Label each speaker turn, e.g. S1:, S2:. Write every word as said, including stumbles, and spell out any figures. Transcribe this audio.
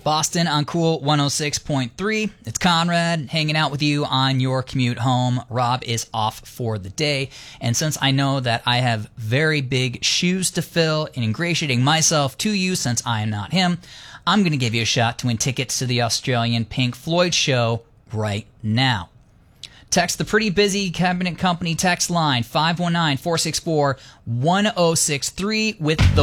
S1: Boston on Cool one oh six point three. It's Conrad hanging out with you on your commute home. Rob is off for the day. And since I know that I have very big shoes to fill in ingratiating myself to you since I am not him, I'm going to give you a shot to win tickets to the Australian Pink Floyd show right now. Text the Pretty Busy Cabinet Company text line five one nine, four six four, one oh six three with the